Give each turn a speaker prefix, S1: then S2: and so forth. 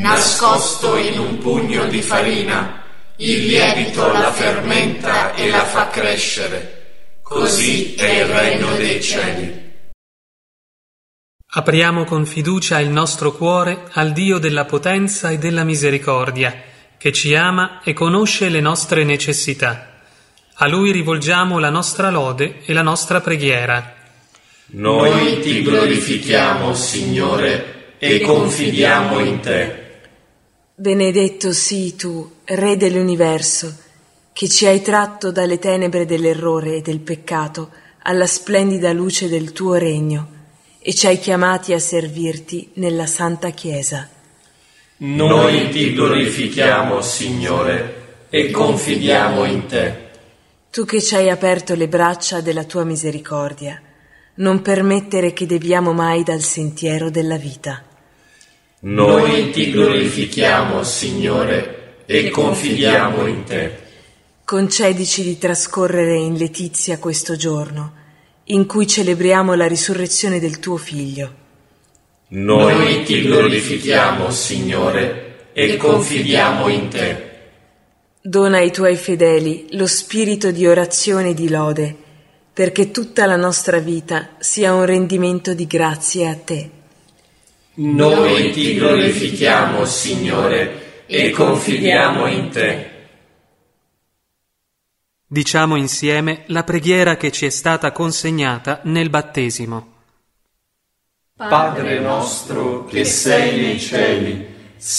S1: nascosto in un pugno di farina, il lievito la fermenta e la fa crescere. Così è il regno dei cieli.
S2: Apriamo con fiducia il nostro cuore al Dio della potenza e della misericordia, che ci ama e conosce le nostre necessità. A Lui rivolgiamo la nostra lode e la nostra preghiera.
S1: Noi ti glorifichiamo, Signore, e confidiamo in te.
S3: Benedetto sii tu, Re dell'universo, che ci hai tratto dalle tenebre dell'errore e del peccato alla splendida luce del tuo regno e ci hai chiamati a servirti nella Santa Chiesa.
S1: Noi ti glorifichiamo, Signore, e confidiamo in te.
S3: Tu che ci hai aperto le braccia della tua misericordia, non permettere che deviamo mai dal sentiero della vita.
S1: Noi ti glorifichiamo, Signore, e confidiamo in te.
S3: Concedici di trascorrere in letizia questo giorno, in cui celebriamo la risurrezione del tuo Figlio.
S1: Noi ti glorifichiamo, Signore, e confidiamo in te.
S3: Dona ai tuoi fedeli lo spirito di orazione e di lode, perché tutta la nostra vita sia un rendimento di grazie a te.
S1: Noi ti glorifichiamo, Signore, e confidiamo in te.
S2: Diciamo insieme la preghiera che ci è stata consegnata nel battesimo.
S1: Padre nostro che sei nei cieli,